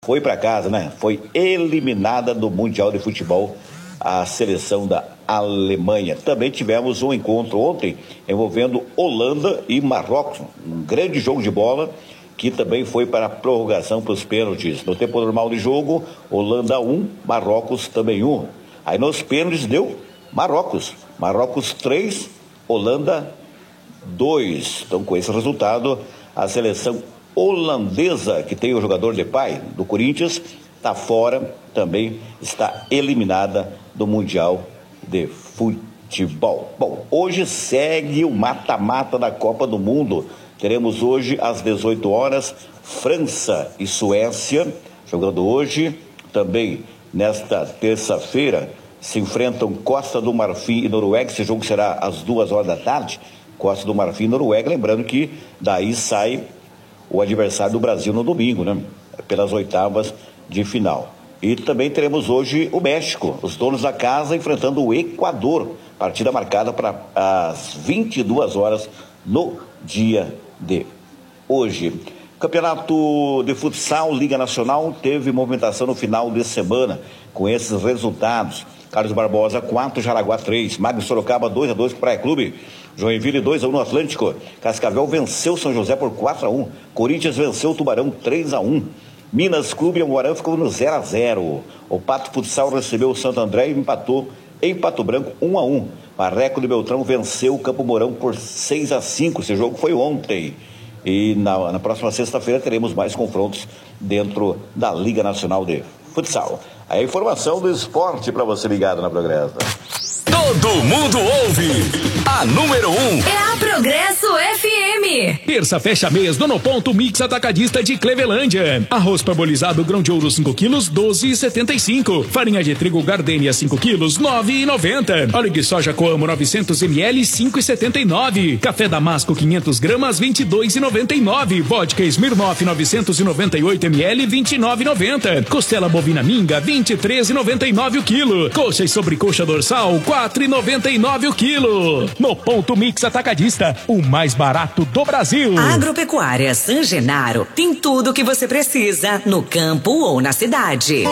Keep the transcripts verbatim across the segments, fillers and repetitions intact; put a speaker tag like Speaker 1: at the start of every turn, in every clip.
Speaker 1: Foi para casa, né? Foi eliminada do Mundial de Futebol a seleção da Alemanha. Também tivemos um encontro ontem envolvendo Holanda e Marrocos. Um grande jogo de bola que também foi para a prorrogação para os pênaltis. No tempo normal de jogo, Holanda um, Marrocos também um. Aí nos pênaltis deu Marrocos. Marrocos três, Holanda dois. Então com esse resultado, a seleção holandesa, que tem o jogador Depay do Corinthians, está fora, também está eliminada do Mundial de Futebol. Bom, hoje segue o mata-mata da Copa do Mundo. Teremos hoje às dezoito horas França e Suécia jogando hoje. Também nesta terça-feira se enfrentam Costa do Marfim e Noruega. Esse jogo será às duas horas da tarde. Costa do Marfim e Noruega, lembrando que daí sai o adversário do Brasil no domingo, né? Pelas oitavas de final. E também teremos hoje o México, os donos da casa enfrentando o Equador. Partida marcada para as vinte e duas horas no dia de hoje. Campeonato de Futsal, Liga Nacional, teve movimentação no final de semana com esses resultados. Carlos Barbosa quatro, Jaraguá três, Magno Sorocaba dois a dois para o Praia Clube, Joinville dois a um no Atlântico, Cascavel venceu São José por quatro a um, Corinthians venceu o Tubarão três a um, Minas Clube e Amoarã ficou no zero a zero, o Pato Futsal recebeu o Santo André e empatou em Pato Branco um a um, Marreco de Beltrão venceu o Campo Mourão por seis a cinco, esse jogo foi ontem. E na, na próxima sexta-feira teremos mais confrontos dentro da Liga Nacional de Futsal. A informação do esporte para você ligado na Progresso.
Speaker 2: Todo mundo ouve a número um.
Speaker 3: É a Progresso F M.
Speaker 4: Terça fecha mês do No Ponto Mix Atacadista de Clevelândia. Arroz parbolizado grão de ouro cinco quilos, doze e setenta e cinco. Farinha de trigo Gardenia cinco quilos, nove e noventa. Óleo de soja Coamo novecentos mililitros, cinco e setenta e nove. Café Damasco quinhentas gramas, vinte e dois e noventa e nove. Vodka Smirnoff novecentos e noventa e oito mililitros, vinte e nove e noventa. Costela bovina minga, vinte e três e noventa e nove o quilo. Coxa e sobrecoxa dorsal, quatro e noventa e nove o quilo. No Ponto Mix Atacadista, o mais barato do Brasil.
Speaker 3: Agropecuária San Genaro tem tudo o que você precisa no campo ou na cidade.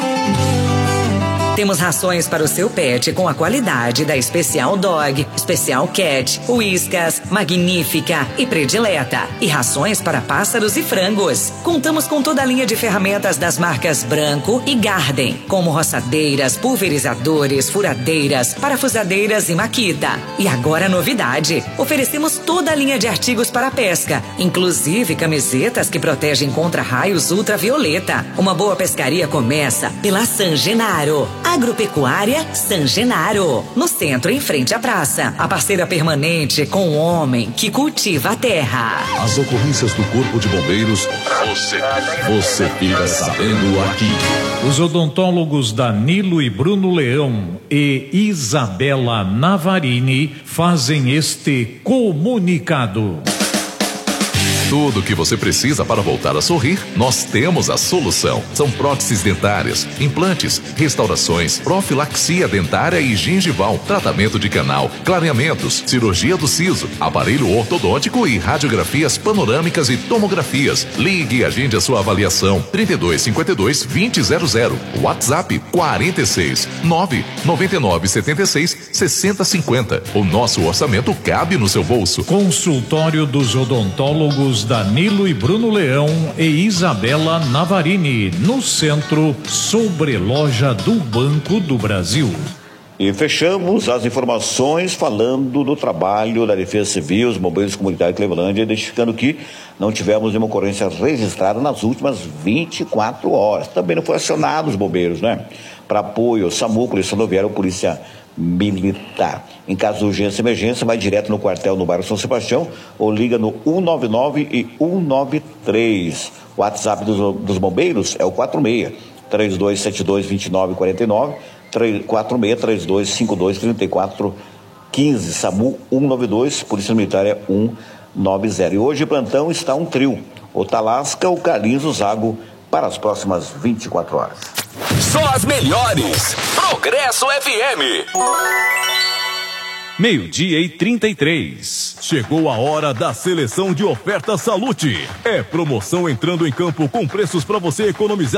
Speaker 3: Temos rações para o seu pet com a qualidade da Especial Dog, Especial Cat, Whiskas, Magnífica e Predileta. E rações para pássaros e frangos. Contamos com toda a linha de ferramentas das marcas Branco e Garden, como roçadeiras, pulverizadores, furadeiras, parafusadeiras e Makita. E agora a novidade, oferecemos toda a linha de artigos para pesca, inclusive camisetas que protegem contra raios ultravioleta. Uma boa pescaria começa pela San Genaro. Agropecuária San Genaro, no centro, em frente à praça. A parceira permanente com o homem que cultiva a terra.
Speaker 2: As ocorrências do Corpo de Bombeiros, você, você fica sabendo aqui.
Speaker 5: Os odontólogos Danilo e Bruno Leão e Isabela Navarini fazem este comunicado.
Speaker 2: Tudo o que você precisa para voltar a sorrir, nós temos a solução. São próteses dentárias, implantes, restaurações, profilaxia dentária e gengival, tratamento de canal, clareamentos, cirurgia do siso, aparelho ortodôntico e radiografias panorâmicas e tomografias. Ligue e agende a sua avaliação. trinta e dois, cinquenta e dois, vinte zero zero. WhatsApp quarenta e seis, nove noventa e nove, setenta e seis, sessenta cinquenta. O nosso orçamento cabe no seu bolso.
Speaker 5: Consultório dos odontólogos Danilo e Bruno Leão e Isabela Navarini, no centro, sobreloja do Banco do Brasil.
Speaker 1: E fechamos as informações falando do trabalho da Defesa Civil, os bombeiros comunitários de Clevelândia, identificando que não tivemos nenhuma ocorrência registrada nas últimas vinte e quatro horas. Também não foi acionado os bombeiros, né? Para apoio, SAMU, Polícia Rodoviária ou Polícia Militar. Em caso de urgência e emergência, vai direto no quartel no bairro São Sebastião ou liga no um nove nove e um nove três. O WhatsApp dos, dos bombeiros é o quatro seis, três dois sete dois, dois nove quatro nove, quatro seis, três dois cinco dois, três quatro um cinco. SAMU um nove dois, Polícia Militar é um nove zero. E hoje o plantão está um trio: o Talasca, o Carlinhos, o Zago, para as próximas vinte e quatro horas.
Speaker 2: Só as melhores. Progresso F M.
Speaker 6: Meio-dia e trinta e três. Chegou a hora da seleção de ofertas Salute. É promoção entrando em campo com preços para você economizar.